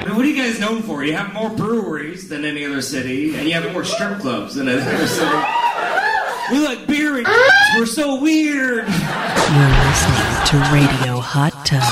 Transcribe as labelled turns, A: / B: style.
A: mean, what are you guys known for? You have more breweries than any other city, and you have more strip clubs than any other city. We like beer and we're so weird.
B: You're listening to Radio Hot Tub.